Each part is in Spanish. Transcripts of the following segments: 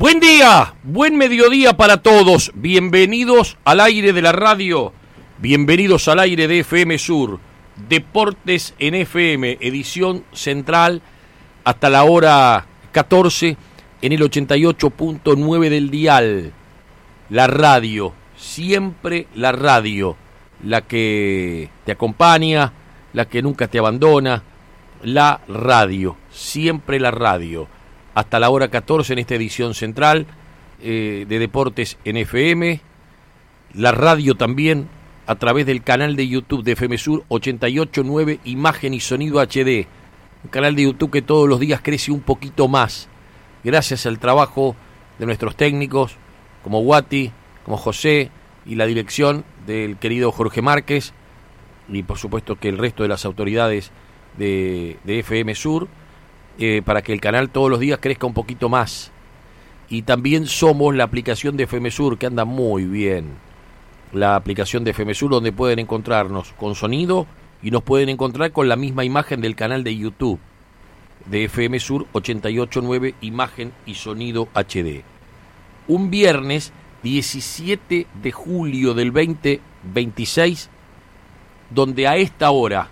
Buen día, buen mediodía para todos. Bienvenidos al aire de la radio, bienvenidos al aire de FM Sur, Deportes en FM, edición central hasta la hora 14 en el 88.9 del dial. La radio, siempre la radio, la que te acompaña, la que nunca te abandona, la radio, siempre la radio. Hasta la hora 14 en esta edición central de Deportes en FM. La radio también a través del canal de YouTube de FM Sur 88.9 Imagen y Sonido HD. Un canal de YouTube que todos los días crece un poquito más. Gracias al trabajo de nuestros técnicos como Guati, como José y la dirección del querido Jorge Márquez. Y por supuesto que el resto de las autoridades de FM Sur. Para que el canal todos los días crezca un poquito más. Y también somos la aplicación de FM Sur, que anda muy bien. La aplicación de FM Sur, donde pueden encontrarnos con sonido y nos pueden encontrar con la misma imagen del canal de YouTube de FM Sur 88.9 Imagen y Sonido HD. Un viernes 17 de julio del 2026, donde a esta hora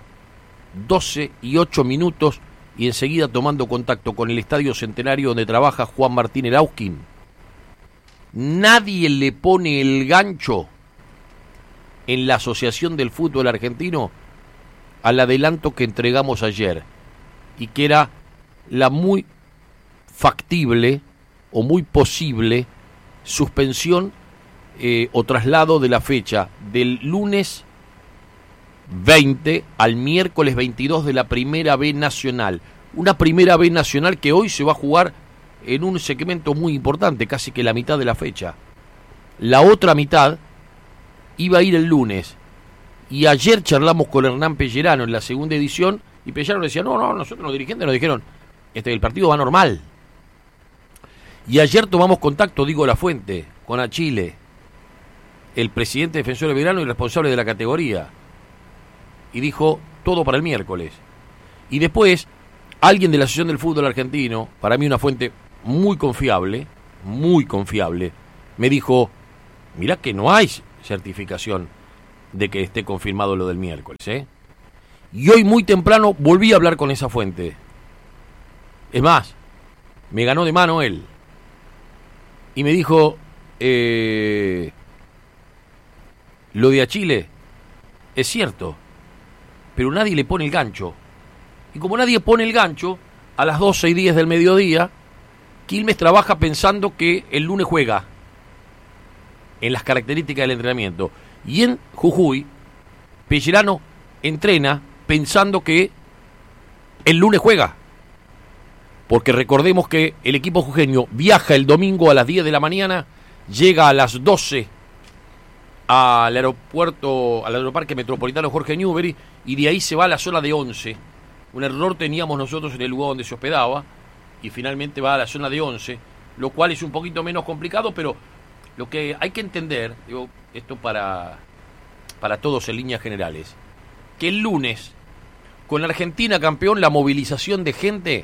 12:08 y enseguida tomando contacto con el Estadio Centenario donde trabaja Juan Martín Erauskin, nadie le pone el gancho en la Asociación del Fútbol Argentino al adelanto que entregamos ayer y que era la muy factible o muy posible suspensión o traslado de la fecha del lunes 20 al miércoles 22 de la Primera B Nacional. Una Primera B Nacional que hoy se va a jugar en un segmento muy importante, casi que la mitad de la fecha. La otra mitad iba a ir el lunes. Y ayer charlamos con Hernán Pellerano en la segunda edición y Pellerano decía, no, nosotros los dirigentes nos dijeron, el partido va normal. Y ayer tomamos contacto, digo La Fuente, con Achille, el presidente defensor de Belgrano y responsable de la categoría. Y dijo, todo para el miércoles. Y después, alguien de la Asociación del Fútbol Argentino, para mí una fuente muy confiable, me dijo, mirá que no hay certificación de que esté confirmado lo del miércoles, ¿eh? Y hoy muy temprano volví a hablar con esa fuente. Es más, me ganó de mano él. Y me dijo, lo de Achille es cierto, pero nadie le pone el gancho. Y como nadie pone el gancho, a las 12:10 del mediodía, Quilmes trabaja pensando que el lunes juega, en las características del entrenamiento. Y en Jujuy, Pellerano entrena pensando que el lunes juega. Porque recordemos que el equipo jujeño viaja el domingo a las 10 de la mañana, llega a las 12 al aeroparque metropolitano Jorge Newbery, y de ahí se va a la zona de 11. Un error teníamos nosotros en el lugar donde se hospedaba, y finalmente va a la zona de 11, lo cual es un poquito menos complicado, pero lo que hay que entender, digo, esto para todos en líneas generales, que el lunes, con la Argentina campeón, la movilización de gente,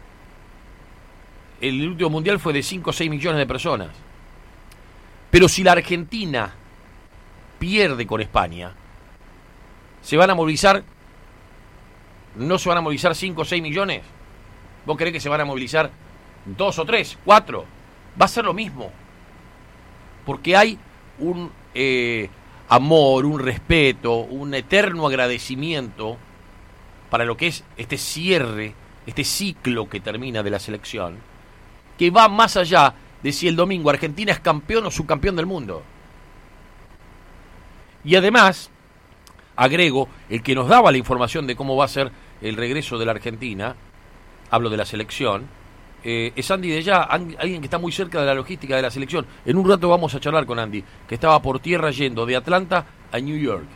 el último mundial fue de 5 o 6 millones de personas. Pero si la Argentina pierde con España, ¿se van a movilizar? ¿No se van a movilizar 5 o 6 millones? ¿Vos creés que se van a movilizar 2 o 3, 4? Va a ser lo mismo. Porque hay un amor, un respeto, un eterno agradecimiento para lo que es este cierre, este ciclo que termina de la selección, que va más allá de si el domingo Argentina es campeón o subcampeón del mundo. Y además, agrego, el que nos daba la información de cómo va a ser el regreso de la Argentina, hablo de la selección, es Andy de Ya, alguien que está muy cerca de la logística de la selección. En un rato vamos a charlar con Andy, que estaba por tierra yendo de Atlanta a New York.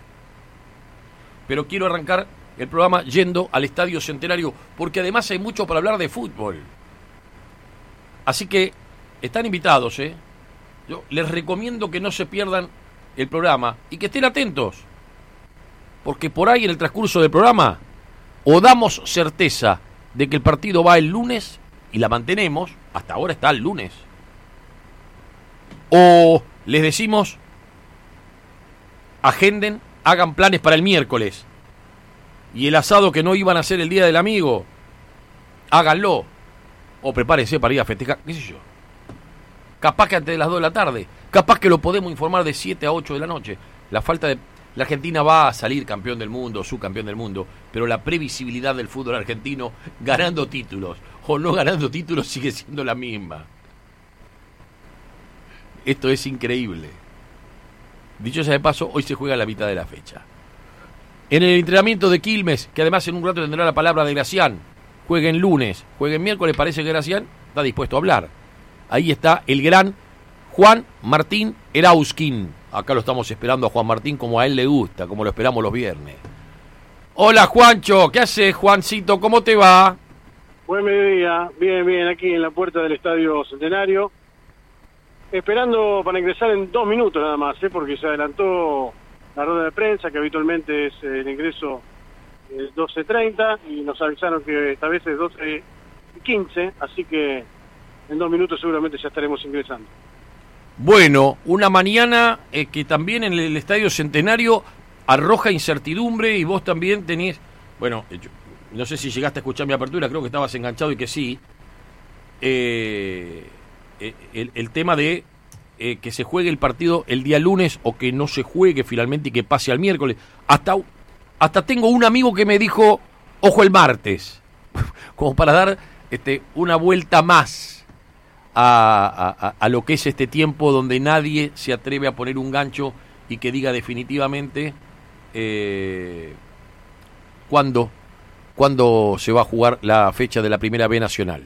Pero quiero arrancar el programa yendo al Estadio Centenario, porque además hay mucho para hablar de fútbol. Así que están invitados, ¿eh? Yo les recomiendo que no se pierdan el programa y que estén atentos, porque por ahí en el transcurso del programa o damos certeza de que el partido va el lunes y la mantenemos, hasta ahora está el lunes, O les decimos, agenden, hagan planes para el miércoles. Y el asado que no iban a hacer el día del amigo, háganlo. O prepárense para ir a festejar, qué sé yo. Capaz que antes de las 2 de la tarde. Capaz que lo podemos informar de 7 a 8 de la noche. La Argentina va a salir campeón del mundo, subcampeón del mundo, pero la previsibilidad del fútbol argentino, ganando títulos o no ganando títulos, sigue siendo la misma. Esto es increíble. Dicho sea de paso, hoy se juega la mitad de la fecha. En el entrenamiento de Quilmes, que además en un rato tendrá la palabra de Gracián, jueguen lunes, jueguen miércoles, parece que Gracián está dispuesto a hablar. Ahí está el gran Juan Martín Erauskin. Acá lo estamos esperando a Juan Martín como a él le gusta, como lo esperamos los viernes. Hola Juancho, ¿qué haces Juancito? ¿Cómo te va? Buen mediodía, bien, aquí en la puerta del Estadio Centenario. Esperando para ingresar en 2 minutos nada más, porque se adelantó la rueda de prensa, que habitualmente es el ingreso 12:30, y nos avisaron que esta vez es 12:15, así que en 2 minutos seguramente ya estaremos ingresando. Bueno, una mañana que también en el Estadio Centenario arroja incertidumbre y vos también tenés, bueno, no sé si llegaste a escuchar mi apertura, creo que estabas enganchado y que sí, el tema de que se juegue el partido el día lunes o que no se juegue finalmente y que pase al miércoles. Hasta tengo un amigo que me dijo, ojo el martes, como para dar una vuelta más a lo que es este tiempo donde nadie se atreve a poner un gancho y que diga definitivamente cuándo se va a jugar la fecha de la Primera B Nacional.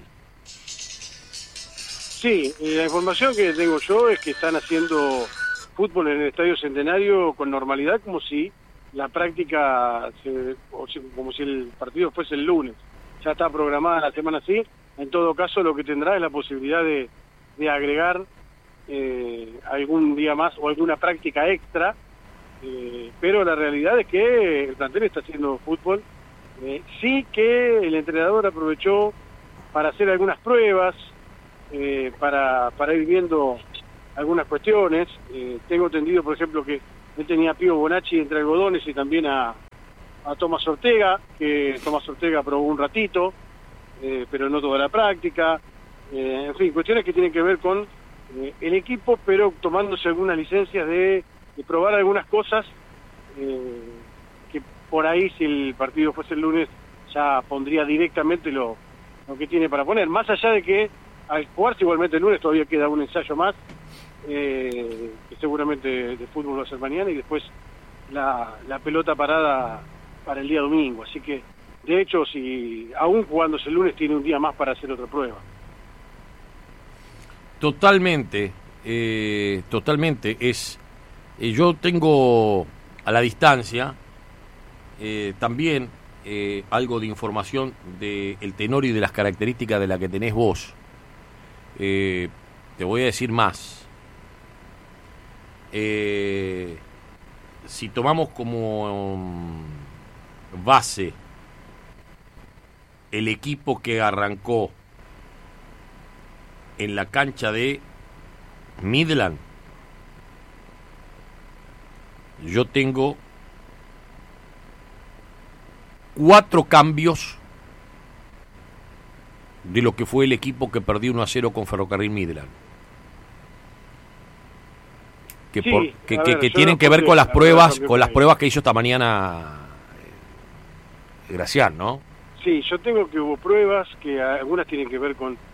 Sí, la información que tengo yo es que están haciendo fútbol en el Estadio Centenario con normalidad, como si la práctica, como si el partido fuese el lunes. Ya está programada la semana así. En todo caso, lo que tendrá es la posibilidad de agregar algún día más o alguna práctica extra, pero la realidad es que el plantel está haciendo fútbol. Sí que el entrenador aprovechó para hacer algunas pruebas, para ir viendo algunas cuestiones. Tengo entendido, por ejemplo, que él tenía a Pío Bonacci entre algodones y también a Tomás Ortega, que Tomás Ortega probó un ratito, pero no toda la práctica. En fin, cuestiones que tienen que ver con el equipo, pero tomándose algunas licencias de probar algunas cosas que por ahí, si el partido fuese el lunes, ya pondría directamente lo que tiene para poner. Más allá de que al jugarse igualmente el lunes todavía queda un ensayo más, que seguramente de fútbol va a ser mañana, y después la pelota parada para el día domingo. Así que, de hecho, si aún jugándose el lunes, tiene un día más para hacer otra prueba. Totalmente. Yo tengo a la distancia también algo de información del tenor y de las características de la que tenés vos. Te voy a decir más. Si tomamos como base el equipo que arrancó en la cancha de Midland, yo tengo 4 cambios de lo que fue el equipo que perdió 1-0 con Ferrocarril Midland. Que tienen que ver con las pruebas, que hizo esta mañana Gracián, ¿no? Sí, yo tengo que hubo pruebas que algunas tienen que ver con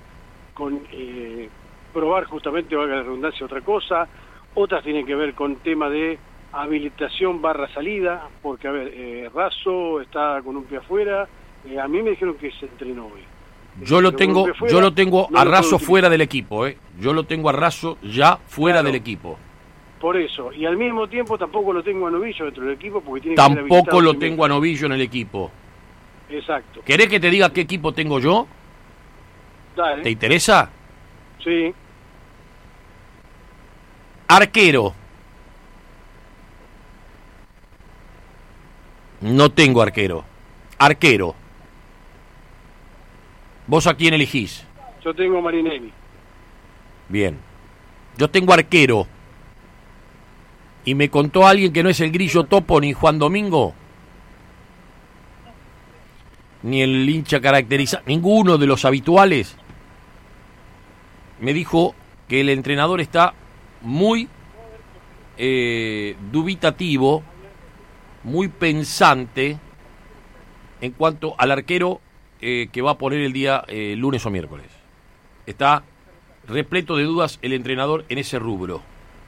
probar justamente, valga la redundancia, otra cosa. Otras tienen que ver con tema de habilitación / salida, porque a ver, Razo está con un pie afuera. A mí me dijeron que se entrenó hoy. Yo lo tengo a Razo fuera del equipo, Yo lo tengo a Razo ya fuera del equipo. Por eso, y al mismo tiempo tampoco lo tengo a Novillo dentro del equipo, porque tiene tampoco lo tengo a Novillo en el equipo. Exacto. ¿Querés que te diga qué equipo tengo yo? Dale. ¿Te interesa? Sí. Arquero. No tengo arquero. Arquero. ¿Vos a quién elegís? Yo tengo Marinelli. Bien. Yo tengo arquero. Y me contó alguien que no es el Grillo Topo ni Juan Domingo, ni el hincha caracterizado, ninguno de los habituales. Me dijo que el entrenador está muy dubitativo, muy pensante en cuanto al arquero que va a poner el día lunes o miércoles. Está repleto de dudas el entrenador en ese rubro.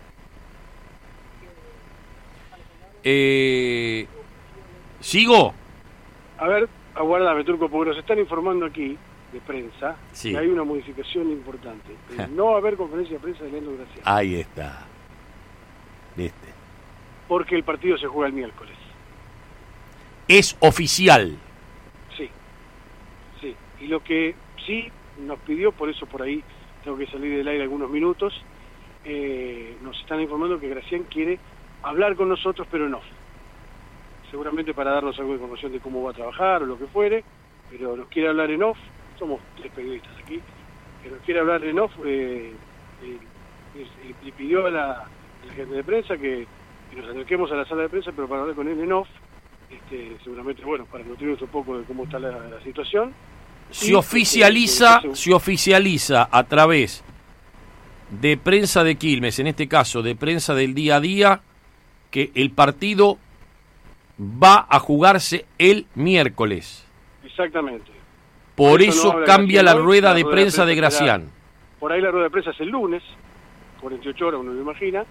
¿Sigo? A ver, aguárdame, Turco, porque nos están informando aquí, de prensa, sí, que hay una modificación importante. No va a haber conferencia de prensa de Leandro Gracián. Ahí está. ¿Viste? Porque el partido se juega el miércoles. Es oficial. Sí. Y lo que sí nos pidió, por eso por ahí tengo que salir del aire algunos minutos, nos están informando que Gracián quiere hablar con nosotros, pero en off. Seguramente para darnos alguna información de cómo va a trabajar o lo que fuere, pero nos quiere hablar en off. Somos 3 periodistas aquí, pero nos quiere hablar en off. Le pidió a la gente de prensa que nos acerquemos a la sala de prensa, pero para hablar con él en off, seguramente, bueno, para nutrirnos un poco de cómo está la situación. Se oficializa a través de prensa de Quilmes, en este caso de prensa del día a día, que el partido va a jugarse el miércoles. Exactamente. Por eso no cambia la hoy, rueda de prensa de Gracián. Por ahí la rueda de prensa es el lunes, 48 horas uno lo imagina,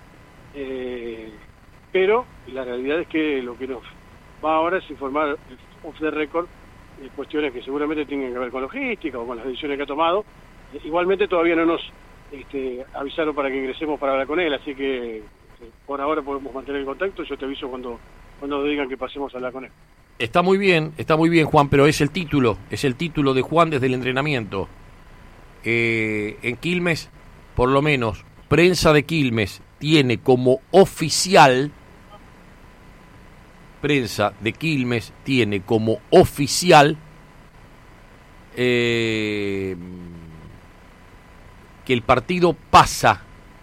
pero la realidad es que lo que nos va ahora es informar off the record cuestiones que seguramente tienen que ver con logística o con las decisiones que ha tomado. Igualmente todavía no nos avisaron para que ingresemos para hablar con él, así que por ahora podemos mantener el contacto. Yo te aviso cuando digan que pasemos a hablar con él. Está muy bien, Juan, pero es el título de Juan desde el entrenamiento. En Quilmes, por lo menos, prensa de Quilmes tiene como oficial, que el partido pasa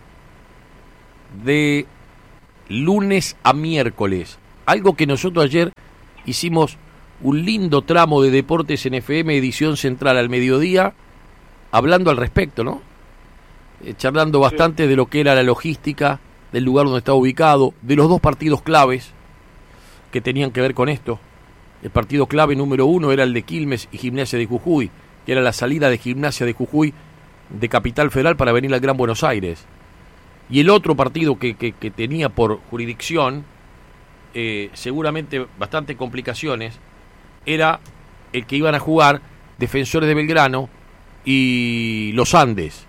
de lunes a miércoles. Algo que nosotros ayer hicimos un lindo tramo de Deportes en FM, edición central al mediodía, hablando al respecto, ¿no? Charlando bastante de lo que era la logística, del lugar donde estaba ubicado, de los 2 partidos claves que tenían que ver con esto. El partido clave número 1 era el de Quilmes y Gimnasia de Jujuy, que era la salida de Gimnasia de Jujuy de Capital Federal para venir al Gran Buenos Aires. Y el otro partido que tenía por jurisdicción, seguramente bastante complicaciones, era el que iban a jugar Defensores de Belgrano y Los Andes.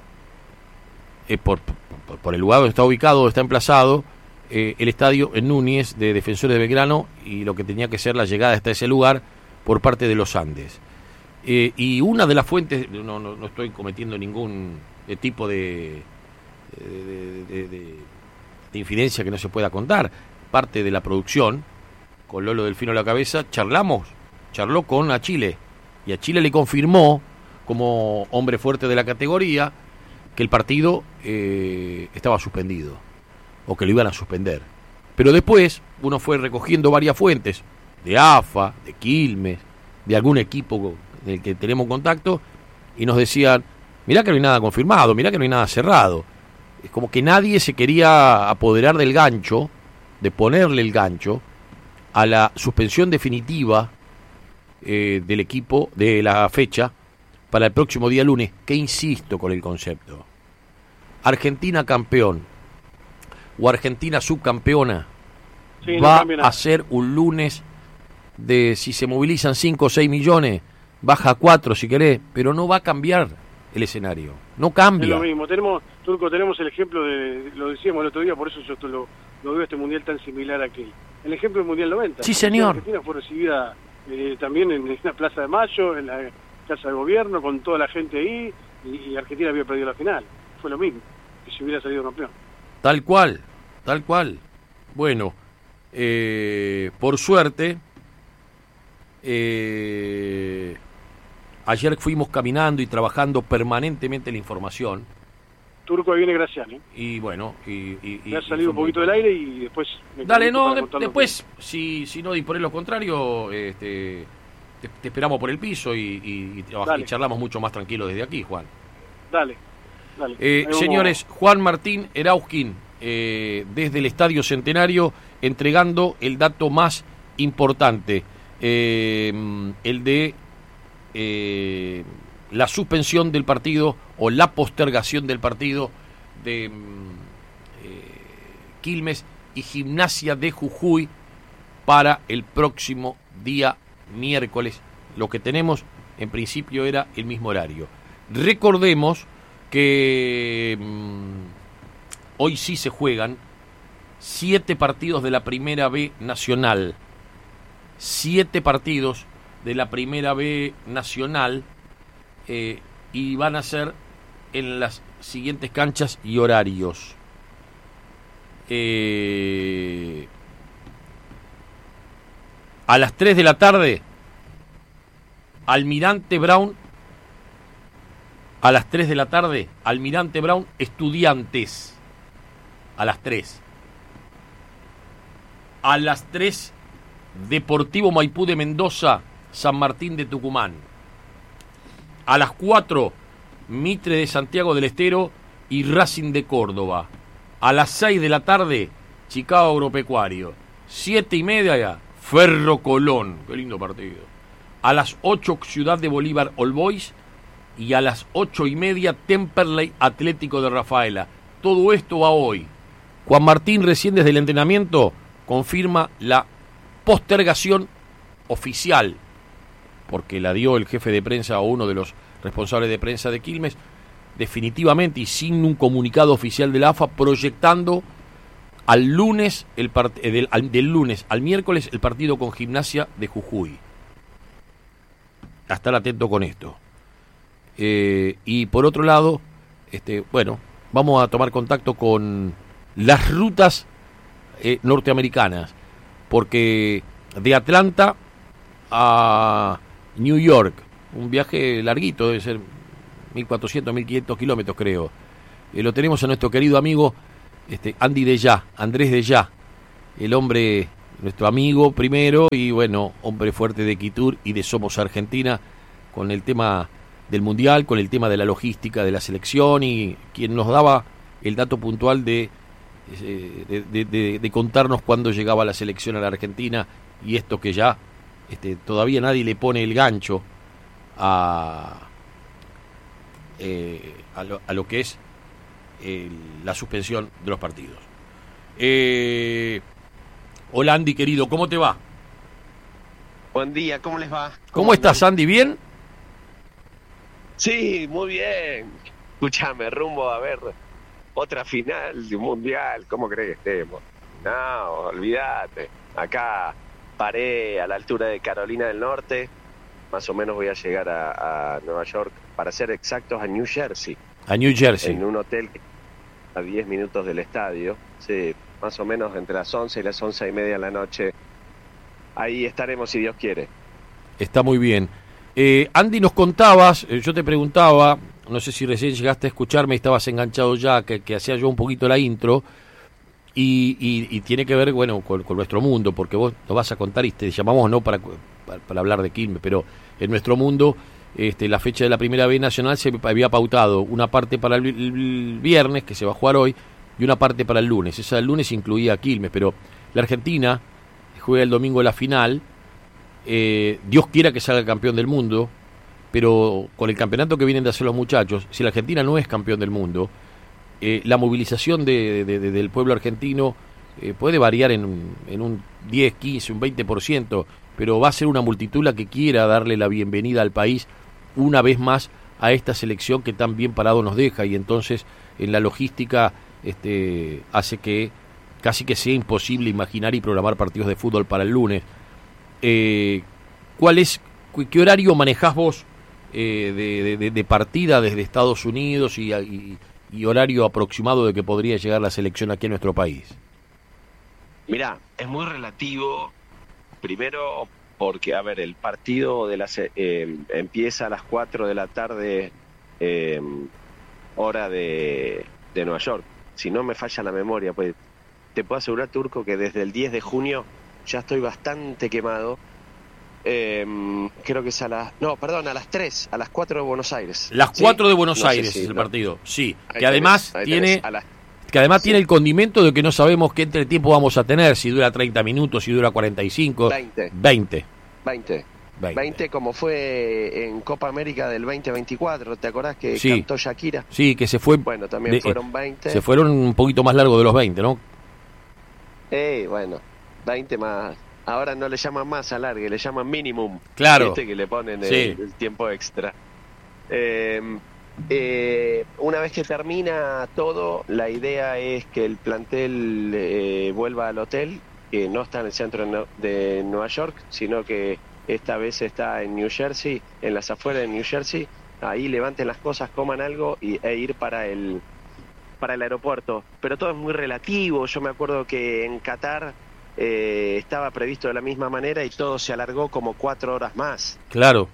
Por el lugar donde está ubicado, donde está emplazado el estadio en Núñez de Defensores de Belgrano, y lo que tenía que ser la llegada hasta ese lugar por parte de Los Andes. Y una de las fuentes, no estoy cometiendo ningún tipo de infidencia que no se pueda contar, parte de la producción, con Lolo Delfino a la cabeza, charló con Achille, y Achille le confirmó, como hombre fuerte de la categoría, que el partido estaba suspendido, o que lo iban a suspender. Pero después uno fue recogiendo varias fuentes, de AFA, de Quilmes, de algún equipo del que tenemos contacto, y nos decían, mirá que no hay nada confirmado, mirá que no hay nada cerrado. Es como que nadie se quería apoderar del gancho, de ponerle el gancho a la suspensión definitiva del equipo, de la fecha, para el próximo día lunes, que insisto con el concepto. Argentina campeón o Argentina subcampeona, sí, va a ser un lunes de, si se movilizan 5 o 6 millones, baja a 4 si querés, pero no va a cambiar el escenario, no cambia. Es lo mismo, Turco, tenemos el ejemplo de, lo decíamos el otro día, por eso yo lo veo este mundial tan similar a aquel. El ejemplo del Mundial 90. Sí, señor. Argentina fue recibida también en la Plaza de Mayo, en la Casa de Gobierno, con toda la gente ahí, y Argentina había perdido la final. Fue lo mismo, que si hubiera salido campeón. Tal cual. Bueno, por suerte, ayer fuimos caminando y trabajando permanentemente la información, Turco, ahí viene Gracián, ¿eh? Y bueno, me ha salido un poquito del aire y después... Dale, no, después, si no disponés lo contrario, te esperamos por el piso y charlamos mucho más tranquilo desde aquí, Juan. Dale. Señores, Juan Martín Erauskin, desde el Estadio Centenario, entregando el dato más importante, el de la suspensión del partido o la postergación del partido de Quilmes y Gimnasia de Jujuy para el próximo día miércoles. Lo que tenemos en principio era el mismo horario. Recordemos que hoy sí se juegan 7 partidos de la Primera B Nacional. 7 partidos de la Primera B Nacional y van a ser en las siguientes canchas y horarios. A las 3 de la tarde, Almirante Brown. A las 3 de la tarde, Almirante Brown, Estudiantes. A las 3. A las 3, Deportivo Maipú de Mendoza, San Martín de Tucumán. A las 4, Mitre de Santiago del Estero y Racing de Córdoba. A las 6 de la tarde, Chicago Agropecuario. 7:30, Ferro Colón. Qué lindo partido. A las 8, Ciudad de Bolívar, All Boys. Y a las 8:30, Temperley Atlético de Rafaela. Todo esto va hoy. Juan Martín, recién desde el entrenamiento, confirma la postergación oficial, porque la dio el jefe de prensa o uno de los responsables de prensa de Quilmes, definitivamente y sin un comunicado oficial de la AFA, proyectando al lunes del lunes al miércoles el partido con Gimnasia de Jujuy. A estar atento con esto. Y por otro lado, vamos a tomar contacto con las rutas norteamericanas, porque de Atlanta a New York, un viaje larguito, debe ser 1.400, 1.500 kilómetros creo, lo tenemos a nuestro querido amigo Andrés Deyá, el hombre, nuestro amigo primero y bueno, hombre fuerte de Quitur y de Somos Argentina, con el tema del Mundial, con el tema de la logística de la selección, y quien nos daba el dato puntual de contarnos cuándo llegaba la selección a la Argentina, y esto que ya todavía nadie le pone el gancho a lo que es la suspensión de los partidos. Hola Andy, querido, ¿cómo te va? Buen día, ¿cómo les va? ¿Cómo estás, Andy? ¿Bien? Sí, muy bien. Escúchame, rumbo a ver otra final de un mundial. ¿Cómo crees que estemos? No, olvídate. Acá paré a la altura de Carolina del Norte. Más o menos voy a llegar a Nueva York, para ser exactos, a New Jersey. A New Jersey. En un hotel a 10 minutos del estadio. Sí, más o menos entre las 11 y las 11:30 de la noche. Ahí estaremos si Dios quiere. Está muy bien. Andy, nos contabas, yo te preguntaba, no sé si recién llegaste a escucharme y estabas enganchado ya, que hacía yo un poquito la intro, y tiene que ver, bueno, con nuestro mundo, porque vos nos vas a contar y te llamamos no para hablar de Quilmes, pero en nuestro mundo la fecha de la Primera B Nacional se había pautado una parte para el viernes, que se va a jugar hoy, y una parte para el lunes. Esa del lunes incluía a Quilmes, pero la Argentina juega el domingo la final. Dios quiera que salga campeón del mundo, pero con el campeonato que vienen de hacer los muchachos, si la Argentina no es campeón del mundo, la movilización del pueblo argentino puede variar en un 10, 15, un 20%, pero va a ser una multitud la que quiera darle la bienvenida al país una vez más a esta selección que tan bien parado nos deja, y entonces en la logística hace que casi que sea imposible imaginar y programar partidos de fútbol para el lunes. ¿Qué horario manejás vos de partida desde Estados Unidos y horario aproximado de que podría llegar la selección aquí a nuestro país? Mirá, es muy relativo. Primero porque, a ver, el partido empieza a las 4 de la tarde, hora de Nueva York. Si no me falla la memoria, pues te puedo asegurar, Turco, que desde el 10 de junio ya estoy bastante quemado. Creo que es a las 3, a las 4 de Buenos Aires. Las 4 ¿Sí? de Buenos No sé Aires si es el no. partido, sí. Ahí Que además tenés, tiene... a las- Que además Sí. tiene el condimento de que no sabemos qué entretiempo vamos a tener, si dura 30 minutos, si dura 45. 20. 20, como fue en Copa América del 2024, ¿te acordás que Sí. cantó Shakira? Sí, que se fue. Bueno, también fueron 20. Se fueron un poquito más largo de los 20, ¿no? Bueno, 20 más. Ahora no le llaman más alargue, le llaman minimum. Claro. Que le ponen Sí. el tiempo extra. Una vez que termina todo, la idea es que el plantel vuelva al hotel, que no está en el centro de Nueva York, sino que esta vez está en New Jersey, en las afueras de New Jersey. Ahí levanten las cosas, coman algo e ir para el aeropuerto. Pero todo es muy relativo. Yo me acuerdo que en Qatar estaba previsto de la misma manera y todo se alargó como 4 horas más. Claro.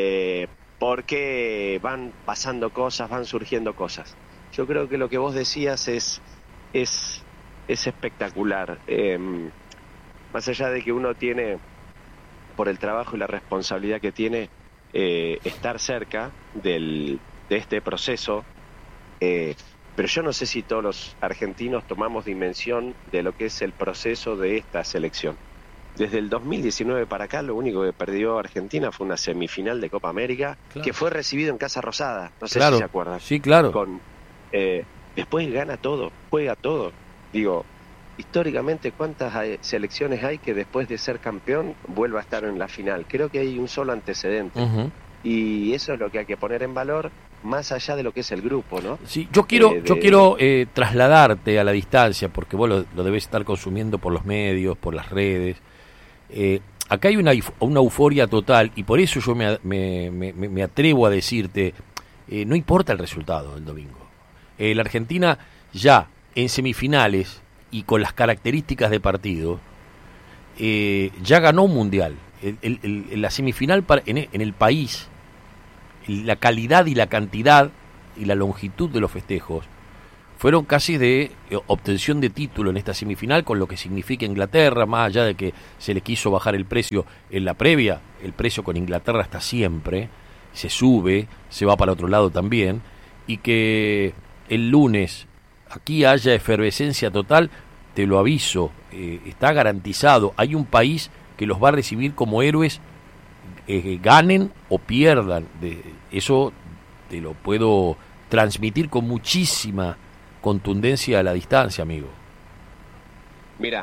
Porque van pasando cosas, van surgiendo cosas. Yo creo que lo que vos decías es espectacular. Más allá de que uno tiene, por el trabajo y la responsabilidad que tiene, estar cerca de este proceso, pero yo no sé si todos los argentinos tomamos dimensión de lo que es el proceso de esta selección. Desde el 2019 para acá, lo único que perdió Argentina fue una semifinal de Copa América, claro, que fue recibido en Casa Rosada. No sé claro, si se acuerdan. Sí, claro. Después gana todo, juega todo. Digo, históricamente, ¿cuántas selecciones hay que después de ser campeón vuelva a estar en la final? Creo que hay un solo antecedente. Uh-huh. Y eso es lo que hay que poner en valor, más allá de lo que es el grupo, ¿no? Sí, yo quiero trasladarte a la distancia, porque vos lo debes estar consumiendo por los medios, por las redes. Acá hay una euforia total, y por eso yo me atrevo a decirte, no importa el resultado del domingo. La Argentina ya en semifinales y con las características de partido, ya ganó un mundial. La semifinal en el país, la calidad y la cantidad y la longitud de los festejos fueron casi de obtención de título en esta semifinal, con lo que significa Inglaterra, más allá de que se le quiso bajar el precio en la previa. El precio con Inglaterra está siempre, se sube, se va para otro lado también, y que el lunes aquí haya efervescencia total, te lo aviso, está garantizado. Hay un país que los va a recibir como héroes, ganen o pierdan. Eso te lo puedo transmitir con muchísima contundencia a la distancia, amigo. Mira,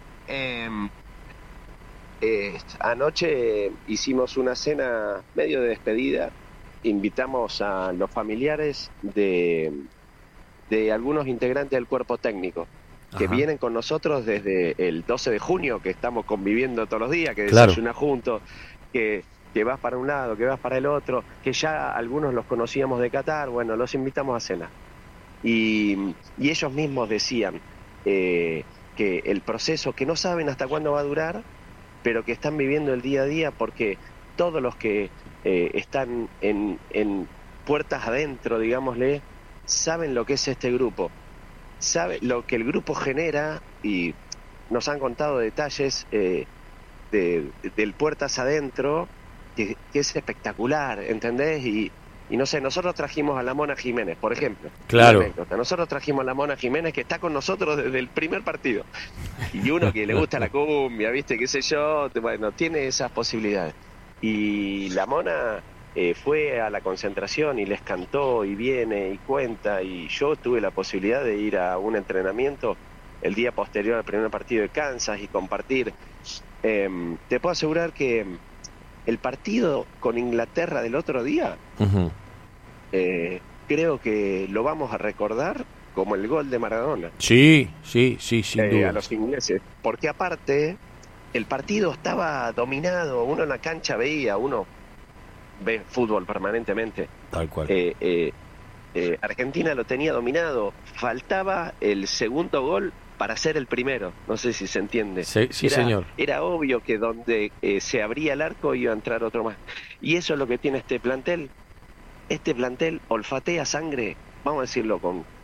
anoche hicimos una cena medio de despedida. Invitamos a los familiares de algunos integrantes del cuerpo técnico que Ajá. vienen con nosotros desde el 12 de junio, que estamos conviviendo todos los días, que Claro. desayunas juntos, que vas para un lado, que vas para el otro, que ya algunos los conocíamos de Qatar. Bueno, los invitamos a cenar. Y ellos mismos decían que el proceso, que no saben hasta cuándo va a durar, pero que están viviendo el día a día, porque todos los que están en puertas adentro, digámosle, saben lo que es este grupo, saben lo que el grupo genera, y nos han contado detalles del puertas adentro, que es espectacular, ¿entendés? Y no sé, nosotros trajimos a la Mona Jiménez, por ejemplo. Claro. Una anécdota. Nosotros trajimos a la Mona Jiménez, que está con nosotros desde el primer partido. Y uno que le gusta la cumbia, ¿viste? Qué sé yo, bueno, tiene esas posibilidades. Y la Mona fue a la concentración y les cantó y viene y cuenta. Y yo tuve la posibilidad de ir a un entrenamiento el día posterior al primer partido de Kansas y compartir. Te puedo asegurar que el partido con Inglaterra del otro día, Uh-huh. creo que lo vamos a recordar como el gol de Maradona. Sí, sin duda. A los ingleses. Porque aparte, el partido estaba dominado. Uno en la cancha veía, uno ve fútbol permanentemente. Tal cual. Argentina lo tenía dominado. Faltaba el segundo gol para ser el primero. No sé si se entiende. Sí, señor. Era obvio que donde se abría el arco iba a entrar otro más. Y eso es lo que tiene este plantel. Este plantel olfatea sangre, vamos a decirlo con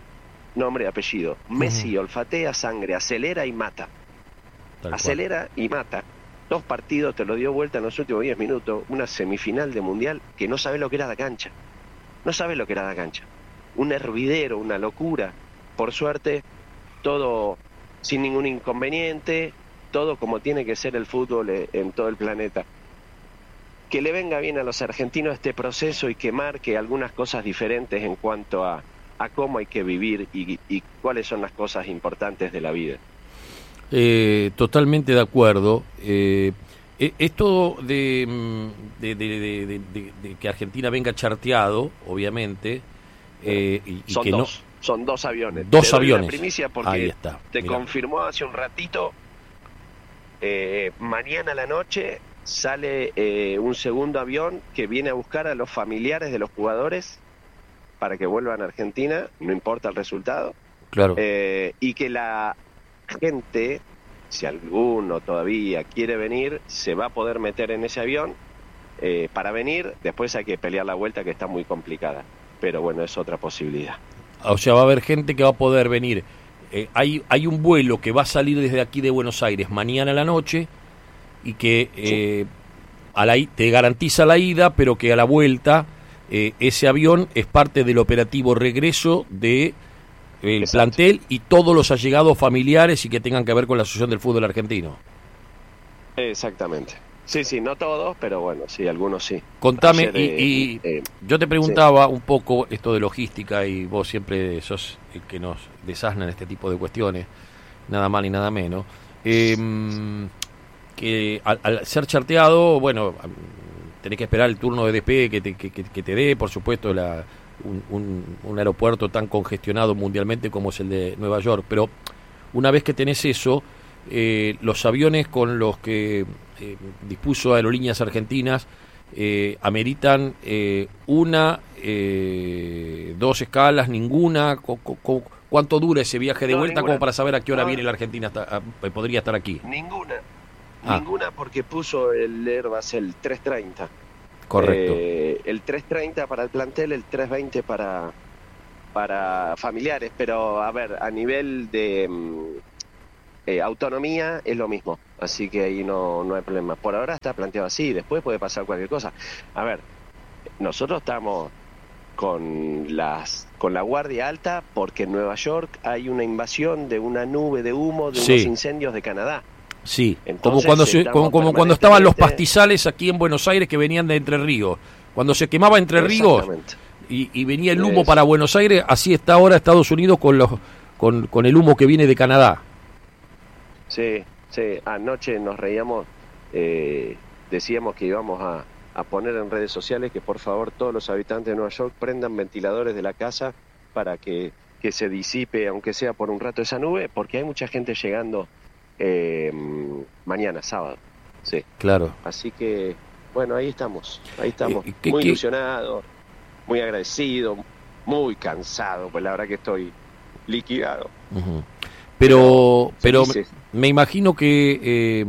nombre y apellido. Messi olfatea sangre, acelera y mata. Acelera y mata. 2 partidos, te lo dio vuelta en los últimos 10 minutos, una semifinal de Mundial que no sabe lo que era la cancha. No sabe lo que era la cancha. Un hervidero, una locura. Por suerte, todo sin ningún inconveniente, todo como tiene que ser el fútbol en todo el planeta. Que le venga bien a los argentinos este proceso y que marque algunas cosas diferentes en cuanto a cómo hay que vivir y cuáles son las cosas importantes de la vida. Totalmente de acuerdo. Esto de que Argentina venga charteado, obviamente, y son que dos, son 2 aviones. Dos te doy aviones. La primicia porque ahí está. Te Mirá. confirmó hace un ratito. Mañana a la noche sale un segundo avión que viene a buscar a los familiares de los jugadores para que vuelvan a Argentina, no importa el resultado. Claro. Y que la gente, si alguno todavía quiere venir, se va a poder meter en ese avión para venir. Después hay que pelear la vuelta, que está muy complicada, pero bueno, es otra posibilidad. O sea, va a haber gente que va a poder venir. Hay un vuelo que va a salir desde aquí de Buenos Aires mañana a la noche y que te garantiza la ida, pero que a la vuelta ese avión es parte del operativo regreso de el plantel y todos los allegados familiares y que tengan que ver con la Asociación del Fútbol Argentino. Exactamente. Sí, no todos, pero bueno, sí, algunos sí. Contame, Ayer, yo te preguntaba un poco esto de logística y vos siempre sos el que nos desasna en este tipo de cuestiones, nada más ni nada menos. Que al ser charteado, bueno, tenés que esperar el turno de despegue que te dé, por supuesto, un aeropuerto tan congestionado mundialmente como es el de Nueva York, pero una vez que tenés eso, los aviones con los que dispuso Aerolíneas Argentinas ameritan 1, 2 escalas, ninguna. ¿Cuánto dura ese viaje de vuelta? Ninguna. Como para saber a qué hora viene la Argentina podría estar aquí. Ninguna porque puso el Airbus el 330. Correcto. El 330 para el plantel, el 320 para familiares, pero a ver, a nivel de autonomía es lo mismo, así que ahí no hay problema. Por ahora está planteado así, después puede pasar cualquier cosa. A ver, nosotros estamos con la guardia alta porque en Nueva York hay una invasión de una nube de humo de unos incendios de Canadá. Sí, Entonces, como cuando estaban los pastizales aquí en Buenos Aires que venían de Entre Ríos. Cuando se quemaba Entre Ríos y venía el humo para Buenos Aires, así está ahora Estados Unidos con el humo que viene de Canadá. Sí, anoche nos reíamos, decíamos que íbamos a poner en redes sociales que por favor todos los habitantes de Nueva York prendan ventiladores de la casa para que se disipe, aunque sea por un rato, esa nube, porque hay mucha gente llegando mañana, sábado. Sí. Claro. Así que, bueno, ahí estamos muy ilusionados, muy agradecidos, muy cansados, pues la verdad que estoy liquidado. Uh-huh. Pero sí. Me imagino que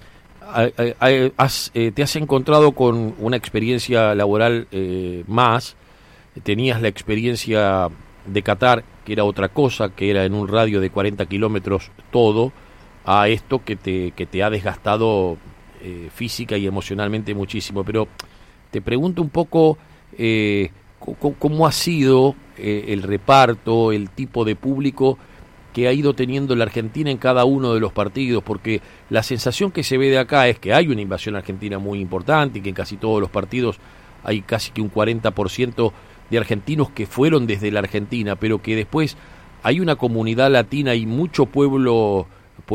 te has encontrado con una experiencia laboral más. Tenías la experiencia de Qatar, que era otra cosa, que era en un radio de 40 kilómetros todo, a esto que te ha desgastado física y emocionalmente muchísimo. Pero te pregunto un poco cómo ha sido el reparto, el tipo de público que ha ido teniendo la Argentina en cada uno de los partidos, porque la sensación que se ve de acá es que hay una invasión argentina muy importante y que en casi todos los partidos hay casi que un 40% de argentinos que fueron desde la Argentina, pero que después hay una comunidad latina y mucho pueblo,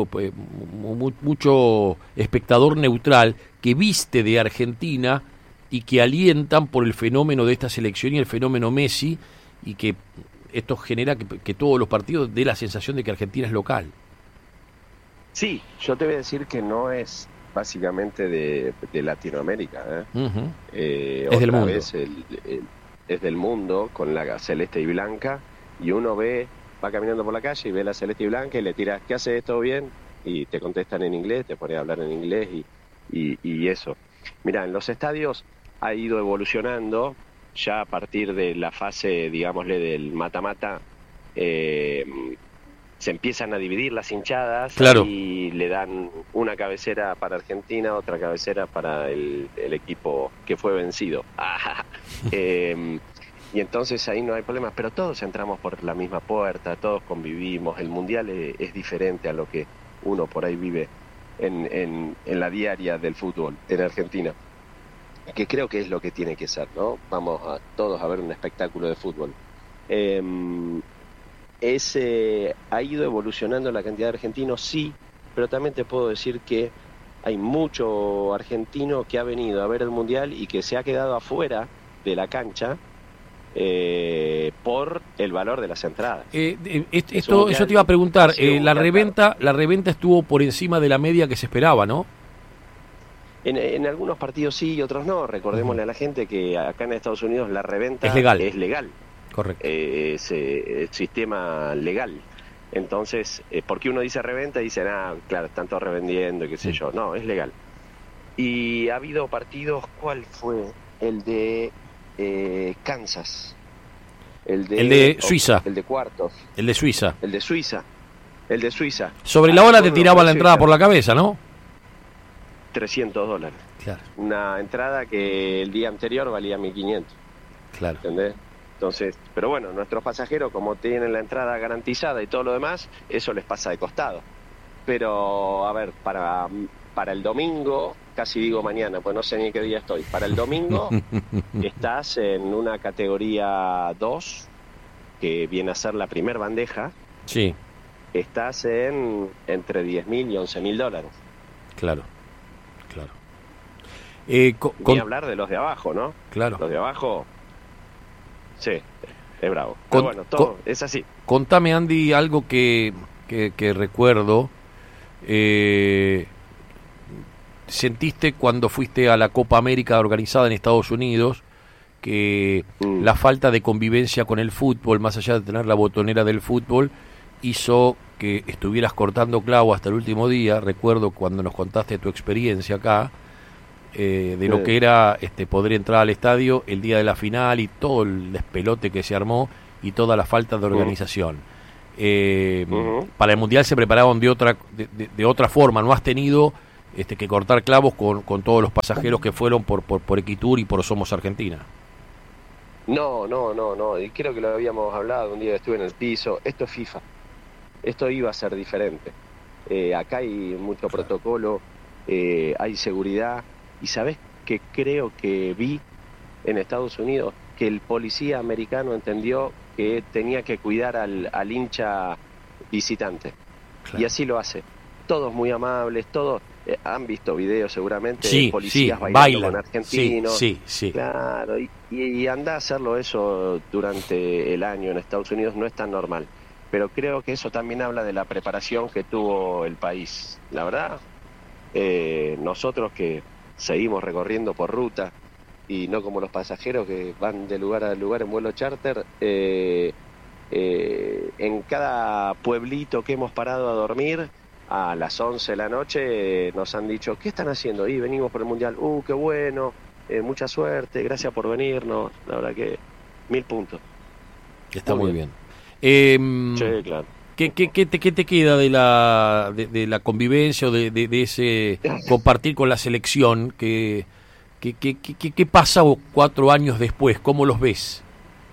mucho espectador neutral que viste de Argentina y que alientan por el fenómeno de esta selección y el fenómeno Messi, y que esto genera que todos los partidos dé la sensación de que Argentina es local. Sí, yo te voy a decir que no es básicamente de Latinoamérica. Uh-huh. Es del mundo. Es del mundo, con la celeste y blanca, y uno va caminando por la calle y ve la celeste y blanca y le tiras, ¿qué haces? ¿Todo bien? Y te contestan en inglés, te pones a hablar en inglés y eso. Mirá, en los estadios ha ido evolucionando ya a partir de la fase, digámosle, del mata-mata, se empiezan a dividir las hinchadas, claro, y le dan una cabecera para Argentina, otra cabecera para el equipo que fue vencido. Y entonces ahí no hay problemas, pero todos entramos por la misma puerta, todos convivimos. El Mundial es diferente a lo que uno por ahí vive en la diaria del fútbol en Argentina, que creo que es lo que tiene que ser, ¿no? Vamos todos a ver un espectáculo de fútbol. Ha ido evolucionando la cantidad de argentinos, sí, pero también te puedo decir que hay mucho argentino que ha venido a ver el Mundial y que se ha quedado afuera de la cancha por el valor de las entradas. Eso te iba a preguntar, la reventa estuvo por encima de la media que se esperaba, ¿no? En algunos partidos sí y otros no. Recordémosle a la gente que acá en Estados Unidos la reventa es legal. Correcto. Es sistema legal. Entonces, porque uno dice reventa y dicen, claro, están todos revendiendo y qué sé yo. No, es legal. Y ha habido partidos, ¿cuál fue? El de Kansas. El de Suiza. El de cuartos. El de Suiza. El de Suiza. Sobre la hora te tiraban la entrada por la cabeza, ¿no? $300. Claro. Una entrada que el día anterior valía 1.500. Claro. ¿Entendés? Entonces, pero bueno, nuestros pasajeros, como tienen la entrada garantizada y todo lo demás, eso les pasa de costado. Pero, a ver, para el domingo, casi digo mañana, pues no sé ni qué día estoy. Para el domingo estás en una categoría 2, que viene a ser la primer bandeja. Sí. Estás entre $10.000 y $11.000. Claro. Ni hablar de los de abajo, ¿no? Claro. Los de abajo, sí, es bravo. Pero bueno, todo es así. Contame, Andy, algo que recuerdo. ¿Sentiste cuando fuiste a la Copa América organizada en Estados Unidos que la falta de convivencia con el fútbol, más allá de tener la botonera del fútbol, hizo que estuvieras cortando clavo hasta el último día? Recuerdo cuando nos contaste tu experiencia acá, de lo que era poder entrar al estadio el día de la final y todo el despelote que se armó y toda la falta de organización. Para el Mundial se preparaban de otra forma. ¿No has tenido que cortar clavos con todos los pasajeros que fueron por Equitur y por Somos Argentina? No, y creo que lo habíamos hablado un día que estuve en el piso. Esto es FIFA, esto iba a ser diferente. Acá hay mucho protocolo, hay seguridad. Y ¿sabés qué creo que vi en Estados Unidos? Que el policía americano entendió que tenía que cuidar al hincha visitante. Claro. Y así lo hace. Todos muy amables, todos han visto videos seguramente de policías bailando con argentinos. Sí. Claro, y anda a hacerlo eso durante el año en Estados Unidos no es tan normal. Pero creo que eso también habla de la preparación que tuvo el país. La verdad, nosotros que seguimos recorriendo por ruta y no como los pasajeros que van de lugar a lugar en vuelo charter, en cada pueblito que hemos parado a dormir a las 11 de la noche nos han dicho, ¿qué están haciendo? Y venimos por el Mundial. Qué bueno, mucha suerte, gracias por venirnos. La verdad que 1000 puntos. Está muy bien. Sí, claro. ¿Qué te queda de la convivencia o de ese compartir con la selección? ¿Qué pasa 4 años después? ¿Cómo los ves?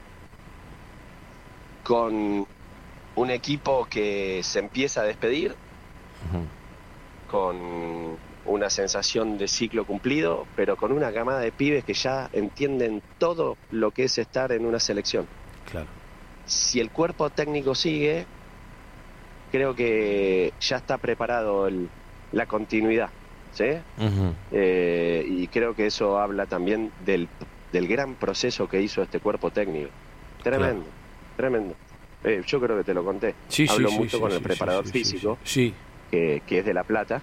Con un equipo que se empieza a despedir, con una sensación de ciclo cumplido, pero con una camada de pibes que ya entienden todo lo que es estar en una selección. Claro. Si el cuerpo técnico sigue, creo que ya está preparado la continuidad, ¿sí? Y creo que eso habla también del gran proceso que hizo este cuerpo técnico. Tremendo, claro. Tremendo. Yo creo que te lo conté. Hablo mucho con el preparador físico, que es de La Plata,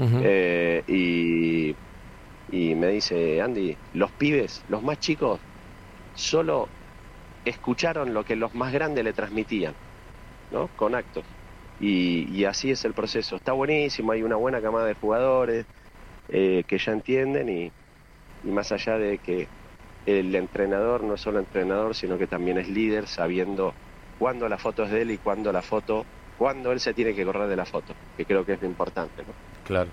y me dice, Andy, los pibes, los más chicos, solo escucharon lo que los más grandes le transmitían, ¿no? Con actos. Y así es el proceso. Está buenísimo, hay una buena camada de jugadores que ya entienden y más allá de que el entrenador no es solo entrenador, sino que también es líder, sabiendo cuándo la foto es de él y cuándo él se tiene que correr de la foto, que creo que es lo importante, ¿no? Claro.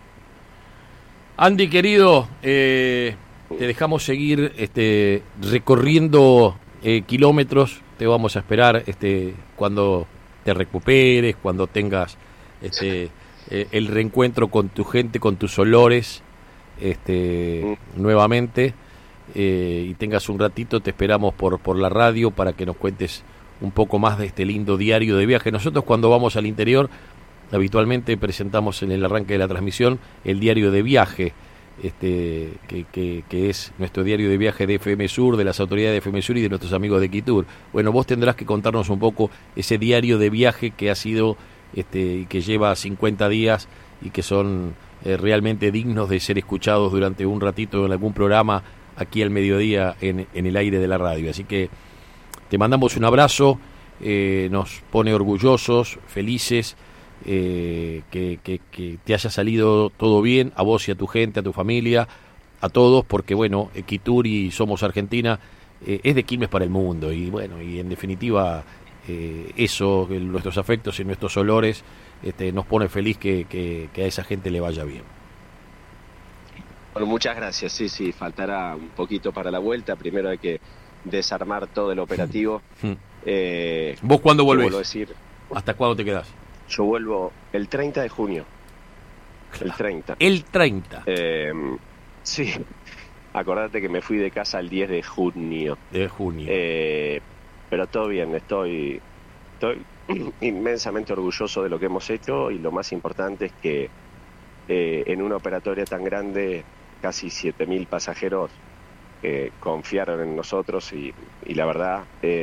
Andy, querido, te dejamos seguir recorriendo kilómetros. Te vamos a esperar cuando te recuperes, cuando tengas el reencuentro con tu gente, con tus olores, nuevamente, y tengas un ratito. Te esperamos por la radio para que nos cuentes un poco más de este lindo diario de viaje. Nosotros, cuando vamos al interior, habitualmente presentamos en el arranque de la transmisión el diario de viaje, que es nuestro diario de viaje de FM Sur, de las autoridades de FM Sur y de nuestros amigos de Quitur. Bueno, vos tendrás que contarnos un poco ese diario de viaje que ha sido, que lleva 50 días y que son realmente dignos de ser escuchados durante un ratito en algún programa aquí al mediodía en el aire de la radio. Así que te mandamos un abrazo, nos pone orgullosos, felices, que te haya salido todo bien, a vos y a tu gente, a tu familia, a todos, porque bueno, Quitur y Somos Argentina es de Quilmes para el mundo, y bueno, y en definitiva eso, nuestros afectos y nuestros olores nos pone feliz que a esa gente le vaya bien. Bueno, muchas gracias. Sí, faltará un poquito para la vuelta. Primero hay que desarmar todo el operativo. ¿Vos cuándo volvés? Decir, ¿Hasta cuándo te quedás? Yo vuelvo el 30 de junio. El 30. El 30. Sí. Acordate que me fui de casa el 10 de junio. De junio. Pero todo bien, estoy inmensamente orgulloso de lo que hemos hecho, y lo más importante es que en una operatoria tan grande, casi 7.000 pasajeros confiaron en nosotros, y la verdad,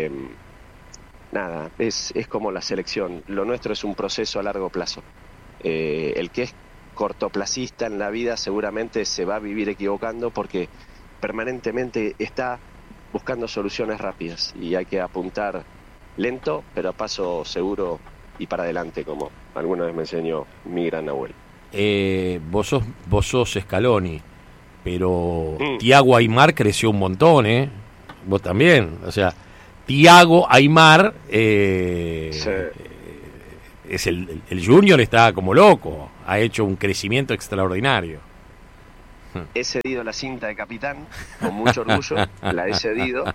nada, es como la selección. Lo nuestro es un proceso a largo plazo. El que es cortoplacista en la vida seguramente se va a vivir equivocando, porque permanentemente está buscando soluciones rápidas, y hay que apuntar lento, pero a paso seguro y para adelante, como alguna vez me enseñó mi gran abuelo. Vos sos Scaloni, pero Thiago Aimar creció un montón, vos también, o sea, Thiago Aimar Sí. es el Junior, está como loco, ha hecho un crecimiento extraordinario. He cedido la cinta de capitán con mucho orgullo, la he cedido,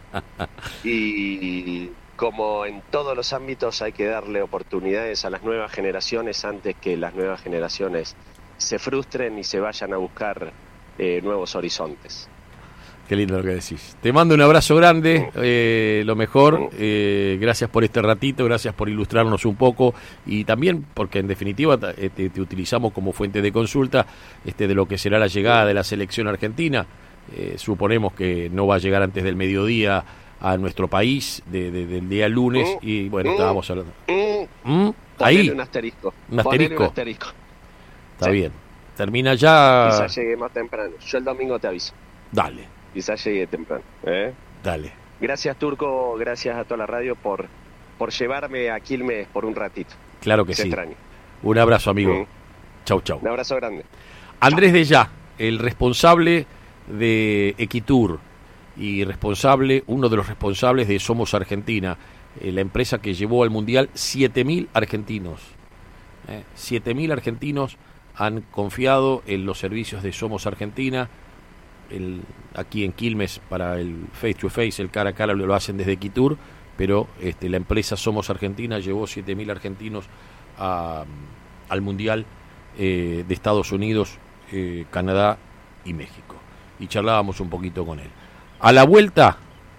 y como en todos los ámbitos hay que darle oportunidades a las nuevas generaciones antes que las nuevas generaciones se frustren y se vayan a buscar nuevos horizontes. Qué lindo lo que decís. Te mando un abrazo grande, lo mejor, gracias por este ratito, gracias por ilustrarnos un poco, y también porque en definitiva te utilizamos como fuente de consulta de lo que será la llegada de la selección argentina. Suponemos que no va a llegar antes del mediodía a nuestro país del día lunes, y bueno, estábamos hablando. Ahí. Un asterisco. Un asterisco. Un asterisco. Está Sí. bien. Termina ya. Quizás llegue más temprano. Yo el domingo te aviso. Dale. Quizás llegue temprano. Dale. Gracias, Turco. Gracias a toda la radio por llevarme a Quilmes por un ratito. Claro que Se sí. extraña. Un abrazo, amigo. Chau, chau. Un abrazo grande. Andrés de Ya, el responsable de Equitur y uno de los responsables de Somos Argentina, la empresa que llevó al Mundial 7.000 argentinos. 7.000 argentinos han confiado en los servicios de Somos Argentina. Aquí en Quilmes, para el face to face, el cara a cara, lo hacen desde Quitur, pero la empresa Somos Argentina llevó 7.000 argentinos al Mundial de Estados Unidos, Canadá y México. Y charlábamos un poquito con él. A la vuelta,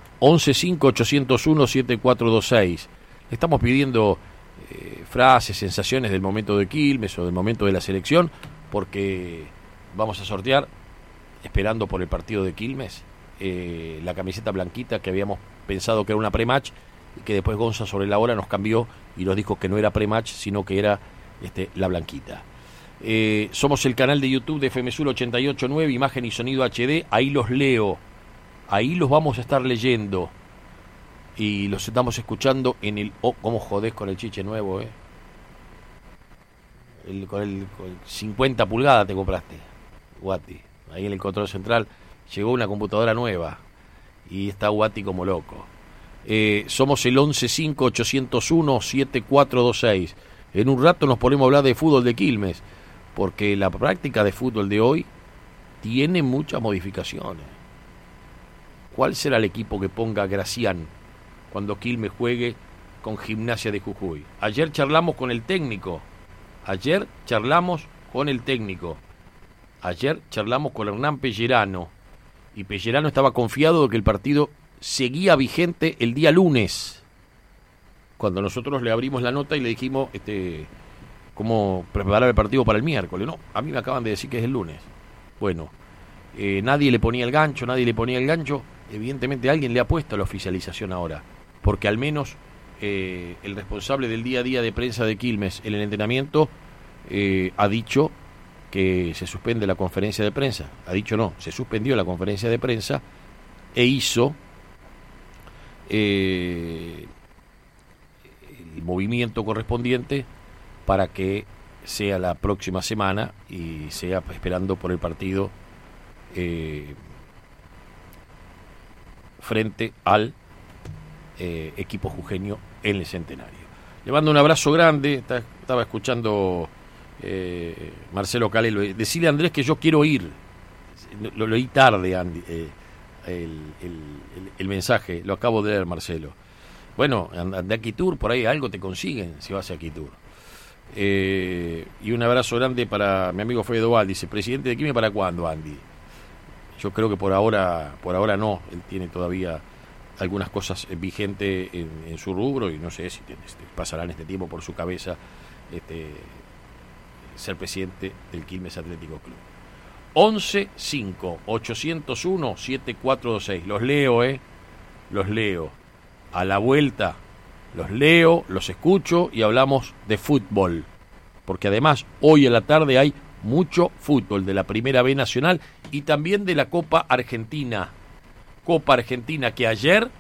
1158017426. Le estamos pidiendo frases, sensaciones del momento de Quilmes o del momento de la selección, porque vamos a sortear, esperando por el partido de Quilmes, la camiseta blanquita que habíamos pensado que era una pre-match, y que después Gonza sobre la hora nos cambió y nos dijo que no era pre-match, sino que era la blanquita. Somos el canal de YouTube de FM Sur 88.9, imagen y sonido HD, ahí los leo, ahí los vamos a estar leyendo, y los estamos escuchando en el... Oh, cómo jodés con el chiche nuevo, con el 50 pulgadas te compraste, Guati. Ahí en el control central llegó una computadora nueva y está Guati como loco. Somos el 1158017426. En un rato nos ponemos a hablar de fútbol de Quilmes, porque la práctica de fútbol de hoy tiene muchas modificaciones. ¿Cuál será el equipo que ponga Gracián cuando Quilmes juegue con Gimnasia de Jujuy? Ayer charlamos con el técnico. Ayer charlamos con Hernán Pellerano. Y Pellerano estaba confiado de que el partido seguía vigente el día lunes. Cuando nosotros le abrimos la nota y le dijimos cómo preparar el partido para el miércoles. No, a mí me acaban de decir que es el lunes. Bueno, nadie le ponía el gancho. Evidentemente alguien le ha puesto la oficialización ahora, porque al menos el responsable del día a día de prensa de Quilmes en el entrenamiento ha dicho que se suspende la conferencia de prensa. Se suspendió la conferencia de prensa e hizo el movimiento correspondiente para que sea la próxima semana y sea esperando por el partido frente al equipo jujeño en el Centenario. Le mando un abrazo grande. Estaba escuchando Marcelo Calelo. Decirle a Andrés que yo quiero ir. Lo leí tarde, Andy, el mensaje. Lo acabo de leer, Marcelo. Bueno, anda a Quitur, por ahí algo te consiguen si vas a Quitur. Y un abrazo grande para mi amigo Fede Doval. Dice, presidente de Quilmes, ¿para cuándo, Andy? Yo creo que por ahora no. Él tiene todavía algunas cosas vigentes en su rubro y no sé si pasará en este tiempo por su cabeza ser presidente del Quilmes Atlético Club. 1158017426. Los leo. A la vuelta los leo, los escucho y hablamos de fútbol. Porque además hoy en la tarde hay mucho fútbol de la Primera B Nacional y también de la Copa Argentina. Copa Argentina que ayer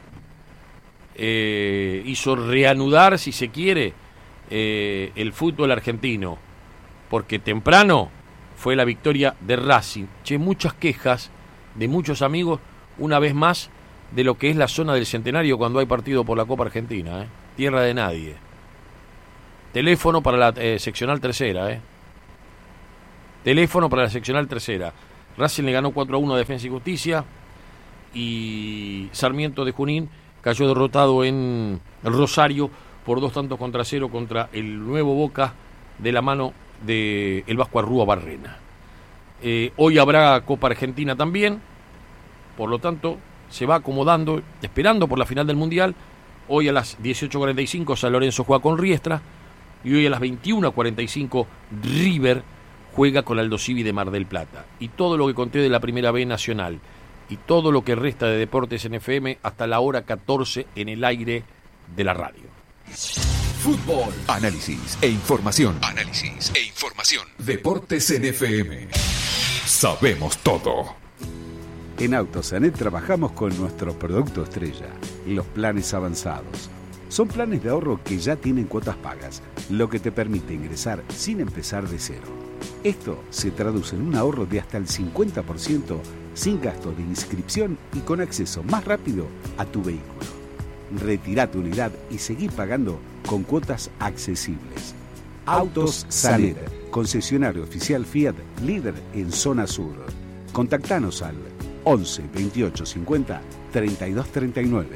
hizo reanudar, si se quiere, el fútbol argentino. Porque temprano fue la victoria de Racing. Muchas quejas de muchos amigos, una vez más, de lo que es la zona del Centenario cuando hay partido por la Copa Argentina. Tierra de nadie. Teléfono para la seccional tercera. Teléfono para la seccional tercera. Racing le ganó 4-1 a Defensa y Justicia y Sarmiento de Junín cayó derrotado en el Rosario por 2-0 contra el nuevo Boca de la mano de el Vasco Arrúa Barrena. Hoy habrá Copa Argentina también, por lo tanto se va acomodando, esperando por la final del Mundial. Hoy a las 18:45 San Lorenzo juega con Riestra y hoy a las 21:45 River juega con Aldo Civi de Mar del Plata. Y todo lo que conté de la Primera B Nacional y todo lo que resta de Deportes en FM hasta la hora 14 en el aire de la radio. Fútbol, análisis e información. Deportes en FM. Sabemos todo. En Autosanet trabajamos con nuestro producto estrella, los planes avanzados. Son planes de ahorro que ya tienen cuotas pagas, lo que te permite ingresar sin empezar de cero. Esto se traduce en un ahorro de hasta el 50% sin gasto de inscripción y con acceso más rápido a tu vehículo. Retirá tu unidad y seguí pagando con cuotas accesibles. Autos Sanet, concesionario oficial Fiat, líder en zona sur. Contactanos al 11 28 50 32 39.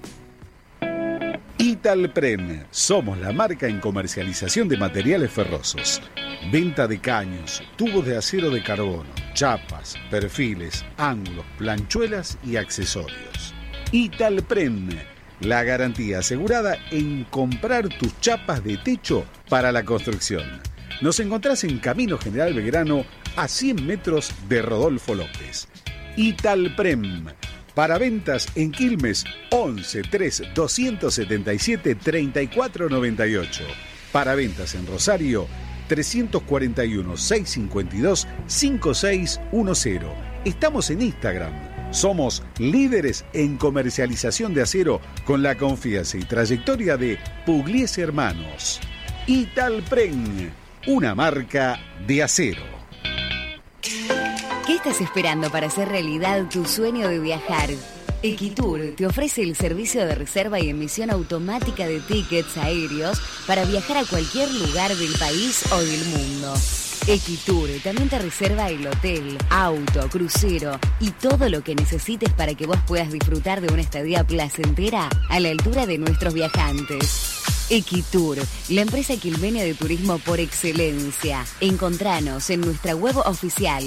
Italpren, somos la marca en comercialización de materiales ferrosos. Venta de caños, tubos de acero de carbono, chapas, perfiles, ángulos, planchuelas y accesorios. Italpren, la garantía asegurada en comprar tus chapas de techo para la construcción. Nos encontrás en Camino General Belgrano, a 100 metros de Rodolfo López. Italprem. Para ventas en Quilmes, 11 3 277 3498. Para ventas en Rosario, 341 652 5610. Estamos en Instagram. Somos líderes en comercialización de acero con la confianza y trayectoria de Pugliese Hermanos. Italprem, una marca de acero. ¿Qué estás esperando para hacer realidad tu sueño de viajar? Equitur te ofrece el servicio de reserva y emisión automática de tickets aéreos para viajar a cualquier lugar del país o del mundo. Equitur también te reserva el hotel, auto, crucero y todo lo que necesites para que vos puedas disfrutar de una estadía placentera a la altura de nuestros viajantes. Equitur, la empresa quilmenia de turismo por excelencia. Encontranos en nuestra web oficial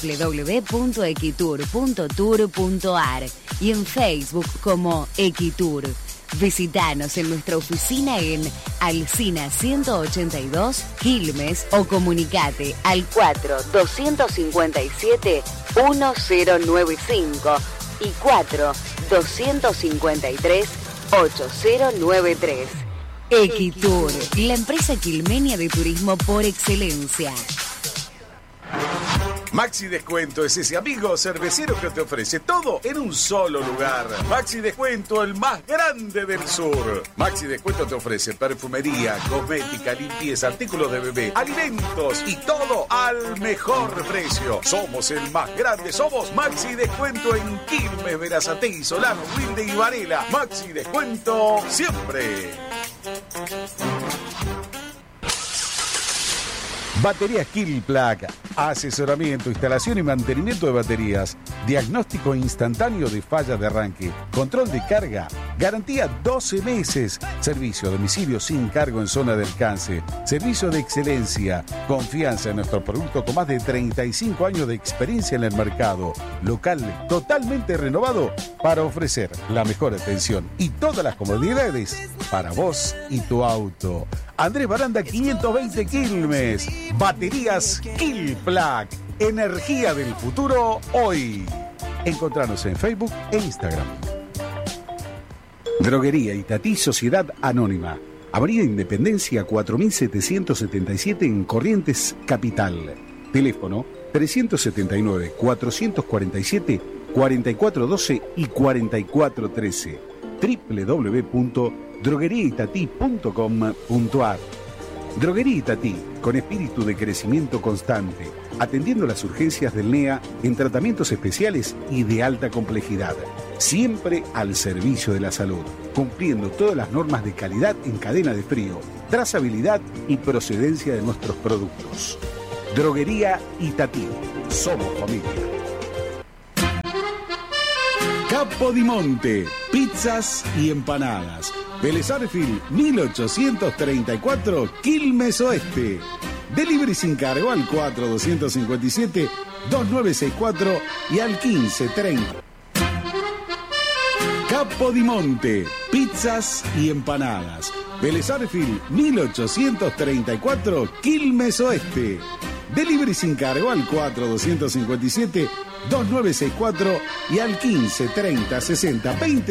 www.equitur.tour.ar y en Facebook como Equitur. Visítanos en nuestra oficina en Alsina 182, Quilmes, o comunicate al 4-257-1095 y 4-253-8093. Equitur, la empresa quilmenia de turismo por excelencia. Maxi Descuento es ese amigo cervecero que te ofrece todo en un solo lugar. Maxi Descuento, el más grande del sur. Maxi Descuento te ofrece perfumería, cosmética, limpieza, artículos de bebé, alimentos y todo al mejor precio. Somos el más grande, somos Maxi Descuento en Quilmes, Berazategui, Solano, Wilde y Varela. Maxi Descuento siempre. Baterías Killplug, asesoramiento, instalación y mantenimiento de baterías, diagnóstico instantáneo de fallas de arranque, control de carga, garantía 12 meses, servicio a domicilio sin cargo en zona de alcance, servicio de excelencia, confianza en nuestro producto con más de 35 años de experiencia en el mercado, local totalmente renovado para ofrecer la mejor atención y todas las comodidades para vos y tu auto. Andrés Baranda 520 Quilmes. Baterías Killplug. Energía del futuro hoy. Encontranos en Facebook e Instagram. Droguería Itatí Sociedad Anónima. Avenida Independencia 4777 en Corrientes Capital. Teléfono 379-447-4412 y 4413. www.drogueriaitatí.com.ar. Droguería Itatí, con espíritu de crecimiento constante, atendiendo las urgencias del NEA en tratamientos especiales y de alta complejidad. Siempre al servicio de la salud, cumpliendo todas las normas de calidad en cadena de frío, trazabilidad y procedencia de nuestros productos. Droguería Itatí. Somos familia. Capodimonte, pizzas y empanadas. Vélez Arfield 1834, Quilmes Oeste. Delivery sin cargo al 4-257-2964 y al 1530. Capodimonte, pizzas y empanadas. Vélez Arfield 1834, Quilmes Oeste. Delivery sin cargo al 4-257-2964 y al 15306020.